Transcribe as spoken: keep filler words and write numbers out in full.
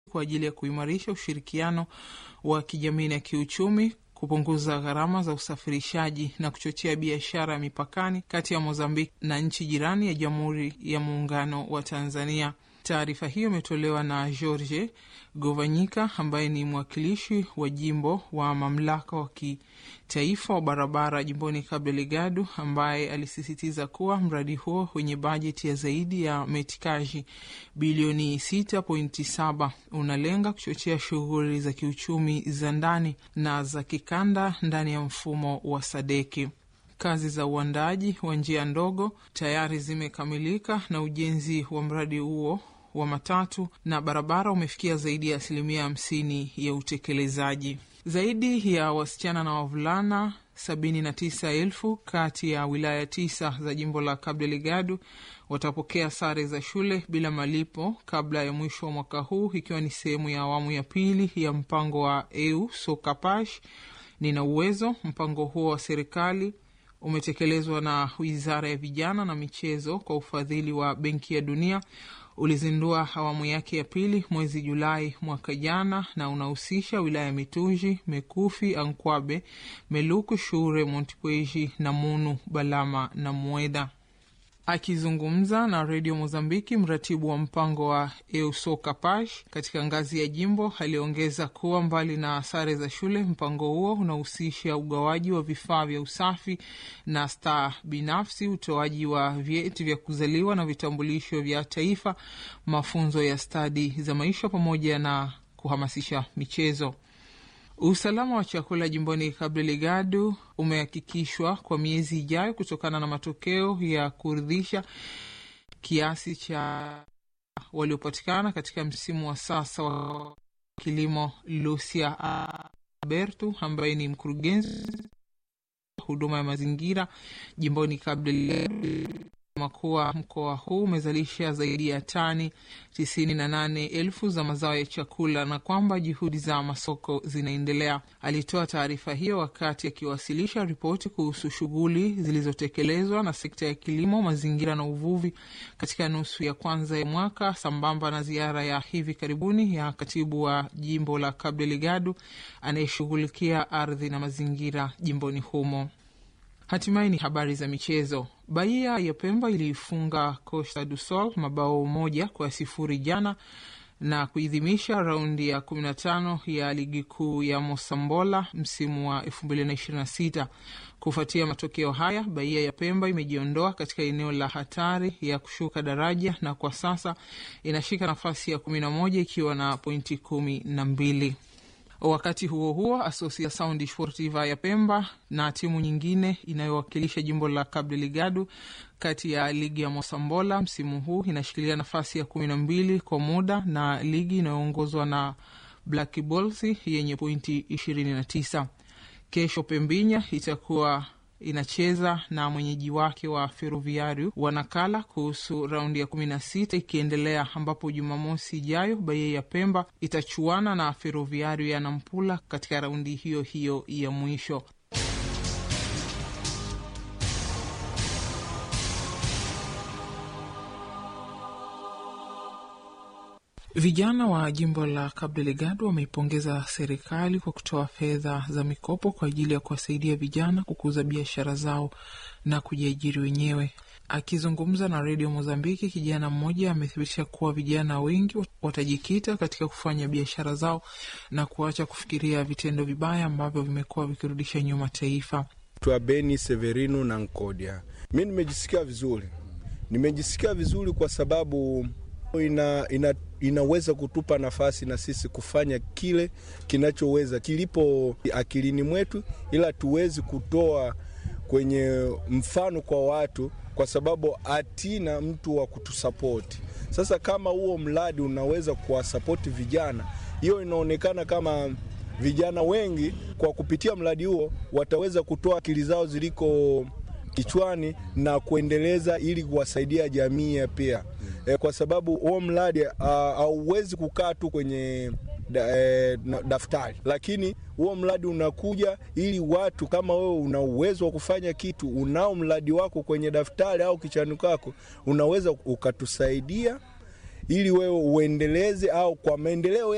kwa ajili ya kuimarisha ushirikiano wa kijamii na kiuchumi, kupunguza gharama za usafirishaji na kuchochea biashara ya mipakani kati ya Mozambiki na nchi jirani ya Jamhuri ya Muungano wa Tanzania. Taarifa hiyo imetolewa na George Govanyika ambaye ni mwakilishi wa jimbo wa mamlaka wa kitaifa wa barabara jimboni Cabo Delgado, ambaye alisisitiza kuwa mradi huo wenye bajeti ya zaidi ya metikaji bilioni sita nukta saba unalenga kuchochea shughuli za kiuchumi za ndani na za kikanda ndani ya mfumo wa Sadeki. Kazi za uandaji wa njia ndogo tayari zimekamilika na ujenzi wa mradi huo wa matatu na barabara umefikia zaidi ya asilimia hamsini ya utekelezaji. Zaidi ya wasichana na wavulana sabini na tisa elfu kati ya wilaya tisa za jimbo la Cabo Delgado watapokea sare za shule bila malipo kabla ya mwisho wa mwaka huu, ikiwa ni sehemu ya awamu ya pili ya mpango wa E U Sokapash Nina Uwezo. Mpango huo wa serikali umetekelezwa na Wizara ya Vijana na Michezo kwa ufadhili wa Benki ya Dunia. Ulizindua awamu yake ya pili mwezi Julai mwaka jana na unahusisha wilaya Mituji, Mekufi, Ankwabe, Meluku, Shure, Montepueji, Namunu, Balama na Mueda. Akizungumza na Radio Mozambiki, mratibu wa mpango wa Eusokapash katika ngazi ya jimbo aliongeza kuwa mbali na sare za shule, mpango huo unahusisha ugawaji wa vifaa vya usafi na staa binafsi, utoaji wa vyeti vya kuzaliwa na vitambulisho vya taifa, mafunzo ya stadi za maisha pamoja na kuhamasisha michezo. Usalama wa chakula jimboni Cabo Delgado umehakikishwa kwa miezi ijayo kutokana na matokeo ya kuridhisha kiasi cha waliopatikana katika msimu wa sasa wa kilimo. Lucia Alberto ambaye ni mkurugenzi huduma ya mazingira jimboni Cabo Delgado makuwa mkoa huu umezalisha zaidi ya tani tisini na nane elfu za mazao ya chakula na kwamba juhudi za masoko zinaendelea. Alitoa taarifa hiyo wakati akiwasilisha ripoti kuhusu shughuli zilizotekelezwa na sekta ya kilimo, mazingira na uvuvi katika nusu ya kwanza ya mwaka, sambamba na ziara ya hivi karibuni ya katibu wa jimbo la Cabo Delgado anayeshughulikia ardhi na mazingira jimboni humo. Hatimaye ni habari za michezo. Bahia ya Pemba ilifunga Costa do Sol mabao moja kwa sifuri jana na kuidhimisha raundi ya kumi na tano ya ligi kuu ya Mosambola msimu wa elfu mbili na ishirini na sita. Kufuatia matokeo haya, Bahia ya Pemba imejiondoa katika eneo la hatari ya kushuka daraja na kwa sasa inashika nafasi ya kumi na moja ikiwa na pointi kumi na mbili. Wakati huo huo, Associação Desportiva ya Pemba na timu nyingine inayowakilisha jimbo la Cabo Delgado kati ya ligi ya Mosambola msimu huu inashikilia nafasi ya kumi na mbili kwa muda na ligi inayoongozwa na Black Bulls yenye pointi ishirini na tisa. Kesho Pembinya itakuwa inacheza na mwenyeji wake wa Ferroviario Wanakala kuhusu raundi ya kumi na sita ikiendelea, ambapo Jumamosi ijayo Bahia ya Pemba itachuana na Ferroviario ya Nampula katika raundi hiyo hiyo ya mwisho. Vijana wa jimbo la Cabo Delgado wameipongeza serikali kwa kutoa fedha za mikopo kwa ajili ya kuwasaidia vijana kukuza biashara zao na kujiajiri wenyewe. Akizungumza na Radio Mozambiki, kijana mmoja amethibitisha kuwa vijana wengi watajikita katika kufanya biashara zao na kuacha kufikiria vitendo vibaya ambavyo vimekuwa vikirudisha nyuma taifa. Tua Beni Severino na Nkodia. Mimi nimejisikia vizuri. Nimejisikia vizuri kwa sababu ina, ina inaweza kutupa nafasi na sisi kufanya kile kinachoweza kilipo akilini mwetu, ila tuwezi kutoa kwenye mfano kwa watu kwa sababu atina mtu wa kutusapoti. Sasa kama huo mradi unaweza kuwasapoti vijana, hiyo inaonekana kama vijana wengi kwa kupitia mradi huo wataweza kutoa akili zao ziliko kichwani na kuendeleza ili kuwasaidia jamii pia. E, kwa sababu huo mradi hauwezi kukaa tu kwenye da, e, daftari, lakini huo mradi unakuja ili watu kama wewe una uwezo wa kufanya kitu, unao mradi wako kwenye daftari au kichwani kwako, unaweza ukatusaidia ili wewe uendeleze au kwa maendeleo